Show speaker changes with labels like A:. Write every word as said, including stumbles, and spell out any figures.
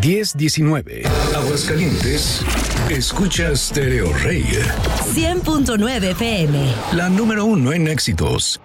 A: diez diecinueve. Aguascalientes, escucha Stereo Rey.
B: cien punto nueve F M.
A: La número uno en éxitos.